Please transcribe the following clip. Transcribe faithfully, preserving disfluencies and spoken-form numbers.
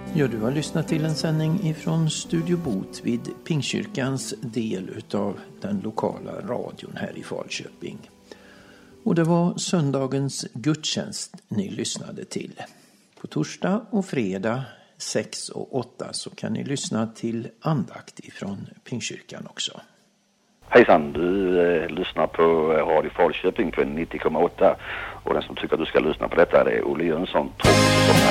Ja, du har lyssnat till en sändning ifrån Studio Bot vid Pingstkyrkans del utav den lokala radion här i Falköping. Och det var söndagens gudstjänst ni lyssnade till. På torsdag och fredag sex och åtta så kan ni lyssna till andakt ifrån Pingstkyrkan också. Hejsan, du eh, lyssnar på Radio Falköping på nittio komma åtta och den som tycker att du ska lyssna på detta är Olle Jönsson.